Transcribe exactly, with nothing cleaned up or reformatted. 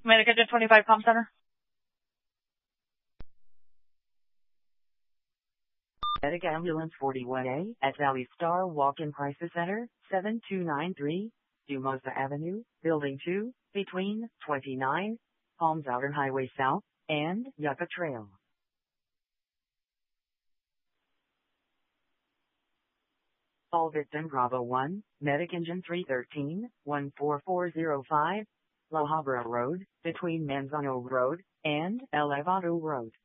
Medic Engine twenty-five Comm Center. Medic Ambulance forty-one A at Valley Star Walk-in Crisis Center, seven two nine three, Dumosa Avenue, Building two, between twenty-nine, Palms Outer Highway South, and Yucca Trail. All victim Bravo one, Medic Engine three thirteen, one four four zero five, La Habra Road, between Manzano Road and Elevado Road.